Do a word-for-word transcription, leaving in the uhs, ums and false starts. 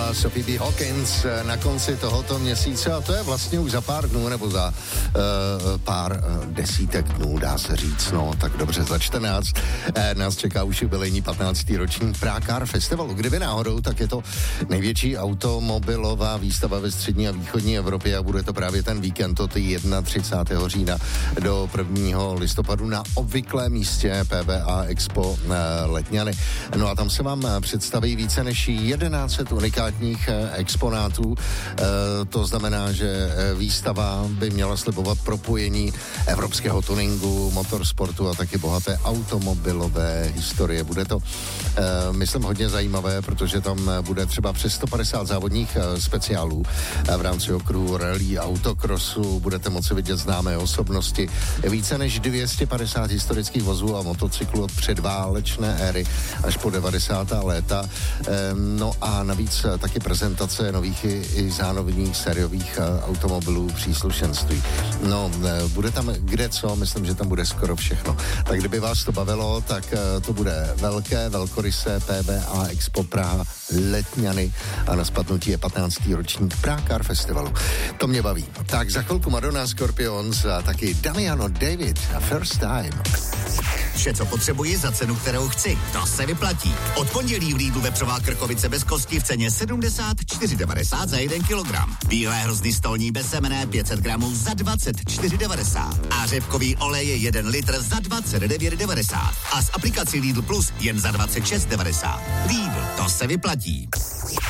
a Sophie B. Hawkins na konci tohoto měsíce a to je vlastně už za pár dnů nebo za uh, pár uh, desítek dnů, dá se říct, no tak dobře, za čtrnáct eh, nás čeká už jubilejní patnáctý ročník Prague Car Festivalu. Kdyby náhodou, tak je to největší automobilová výstava ve střední a východní Evropě a bude to právě ten víkend od třicátého prvního října do prvního listopadu na obvyklém místě P V A Expo eh, Letňany. No a tam se vám představí více než tisíc sto unikátních eh, exponátů. Eh, to znamená, že výstava by měla slibovat propojení evropského tuningu, motorsportu a taky bohaté automobilové historie. Bude to, eh, myslím, hodně zajímavé, protože tam bude třeba přes sto padesát závodních eh, speciálů eh, v rámci okruhu rally autocrossu. Budete moci vidět známé osobnosti, více než dvě stě padesát historických vozů a motocyklů od předválečné éry až po devadesátá léta. Eh, no a navíc eh, taky prezentace nových i, i zánovních sériových eh, automobilů příslušenství. No, eh, bude tam kde co, myslím, že tam bude skoro všechno. Tak kdyby vás to bavilo, tak uh, to bude velké, velkorysé P V A Expo Praha Letňany a na spadnutí je patnáctý ročník Prague Car Festivalu. To mě baví. Tak za chvilku Madonna, Scorpions a taky Damiano David a First Time. Vše, co potřebuji za cenu, kterou chci. To se vyplatí. Od pondělí v Lidlu vepřová krkovice bez kosti v ceně sedmdesát čtyři devadesát za jeden kilogram. Bílé hrozny stolní bez semene pět set gramů za dvacet čtyři devadesát. A řepkový olej je jeden litr za dvacet devět devadesát. A s aplikací Lidl Plus jen za dvacet šest devadesát. Lidl, to se vyplatí.